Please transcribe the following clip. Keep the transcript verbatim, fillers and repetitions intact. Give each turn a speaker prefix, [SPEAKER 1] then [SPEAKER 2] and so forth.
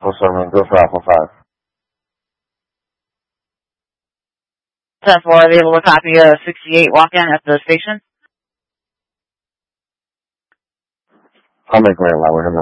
[SPEAKER 1] four seven, go for Alpha five.
[SPEAKER 2] ten four, are they able to copy a sixty-eight walk-in at the station?
[SPEAKER 1] I'll make Grant Lower.